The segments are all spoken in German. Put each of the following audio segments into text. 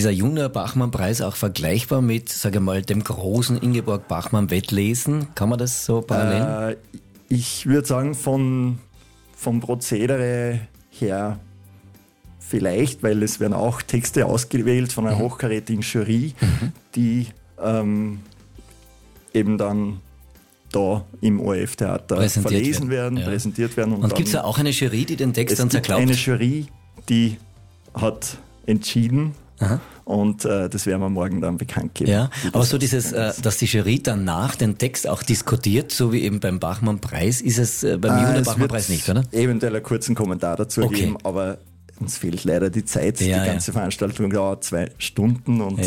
dieser Junior-Bachmann-Preis auch vergleichbar mit, sage ich mal, dem großen Ingeborg-Bachmann-Wettlesen? Kann man das so parallel? Ich würde sagen, vom Prozedere her vielleicht, weil es werden auch Texte ausgewählt von einer hochkarätigen Jury, die eben dann da im ORF-Theater verlesen werden, präsentiert werden. Und gibt es da auch eine Jury, die den Text dann zerklaubt? Es gibt eine Jury, die hat entschieden. Aha. Und das werden wir morgen dann bekannt geben. Ja, aber so dieses, dass die Jury danach den Text auch diskutiert, so wie eben beim Bachmann-Preis, ist es beim Junior-Bachmann-Preis nicht, oder? Eventuell einen kurzen Kommentar dazu geben, aber uns fehlt leider die Zeit. Die ganze Veranstaltung dauert 2 Stunden und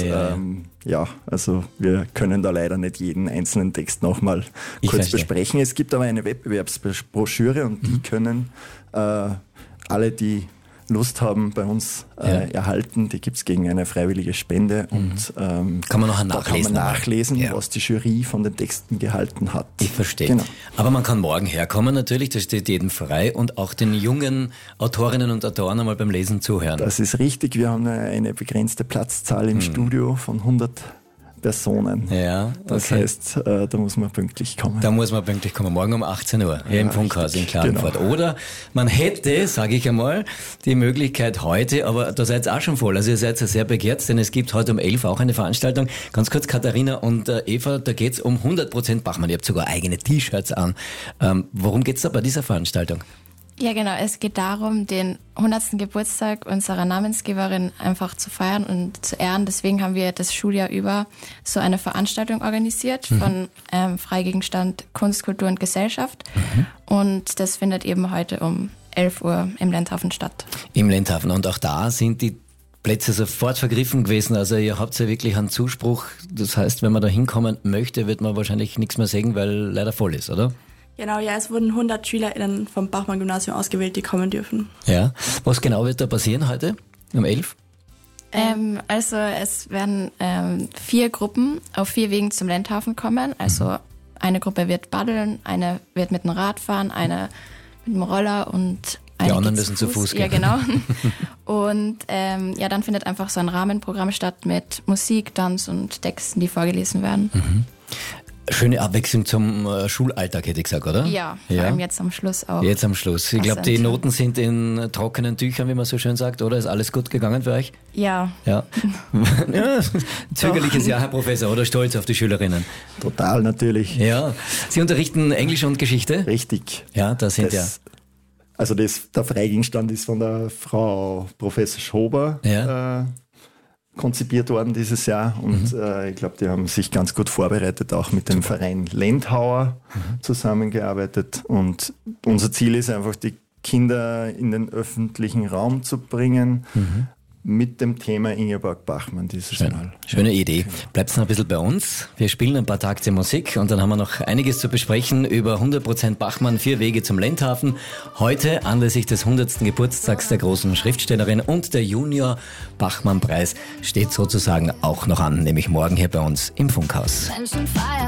also wir können da leider nicht jeden einzelnen Text nochmal kurz besprechen. Es gibt aber eine Wettbewerbsbroschüre und die können alle, die Lust haben, bei uns erhalten. Die gibt es gegen eine freiwillige Spende und kann man nachlesen, was die Jury von den Texten gehalten hat. Ich verstehe. Genau. Aber man kann morgen herkommen natürlich, das steht jedem frei und auch den jungen Autorinnen und Autoren einmal beim Lesen zuhören. Das ist richtig. Wir haben eine begrenzte Platzzahl im Studio von 100 Personen. Ja, okay. Das heißt, da muss man pünktlich kommen. Da muss man pünktlich kommen, morgen um 18 Uhr hier im Funkhaus in Klagenfurt. Genau. Oder man hätte, sage ich einmal, die Möglichkeit heute, aber da seid ihr auch schon voll, also ihr seid ja sehr begehrt, denn es gibt heute um 11 auch eine Veranstaltung. Ganz kurz, Katharina und Eva, da geht's um 100% Bachmann. Ihr habt sogar eigene T-Shirts an. Worum geht's da bei dieser Veranstaltung? Ja, genau. Es geht darum, den 100. Geburtstag unserer Namensgeberin einfach zu feiern und zu ehren. Deswegen haben wir das Schuljahr über so eine Veranstaltung organisiert von Freigegenstand Kunst, Kultur und Gesellschaft. Und das findet eben heute um 11 Uhr im Lendhafen statt. Im Lendhafen. Und auch da sind die Plätze sofort vergriffen gewesen. Also ihr habt ja wirklich einen Zuspruch. Das heißt, wenn man da hinkommen möchte, wird man wahrscheinlich nichts mehr sehen, weil leider voll ist, oder? Genau, ja, es wurden 100 SchülerInnen vom Bachmann-Gymnasium ausgewählt, die kommen dürfen. Ja, was genau wird da passieren heute um 11? Also es werden 4 Gruppen auf 4 Wegen zum Lendhafen kommen. Also eine Gruppe wird paddeln, eine wird mit dem Rad fahren, eine mit dem Roller und die anderen müssen zu Fuß gehen. Ja, genau. Und dann findet einfach so ein Rahmenprogramm statt mit Musik, Tanz und Texten, die vorgelesen werden. Schöne Abwechslung zum Schulalltag, hätte ich gesagt, oder? Ja, vor allem jetzt am Schluss auch. Jetzt am Schluss. Ich glaube, die Noten sind in trockenen Tüchern, wie man so schön sagt, oder? Ist alles gut gegangen für euch? Ja. Ja. Zögerliches Jahr, Herr Professor, oder stolz auf die Schülerinnen? Total, natürlich. Ja. Sie unterrichten Englisch und Geschichte? Richtig. Ja, da sind Also der Freigegenstand ist von der Frau Professor Schober konzipiert worden dieses Jahr und ich glaube, die haben sich ganz gut vorbereitet, auch mit dem Verein Lendhauer zusammengearbeitet und unser Ziel ist einfach, die Kinder in den öffentlichen Raum zu bringen mit dem Thema Ingeborg Bachmann dieses Mal. Schöne Idee. Bleibt noch ein bisschen bei uns. Wir spielen ein paar Takte Musik und dann haben wir noch einiges zu besprechen über 100% Bachmann, 4 Wege zum Lendhafen. Heute anlässlich des 100. Geburtstags der großen Schriftstellerin und der Junior Bachmann Preis steht sozusagen auch noch an, nämlich morgen hier bei uns im Funkhaus.